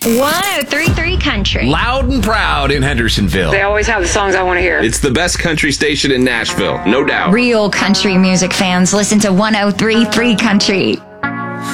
1033 Country. Loud and proud in Hendersonville. They always have the songs I want to hear. It's the best country station in Nashville, no doubt. Real country music fans listen to 1033 Country.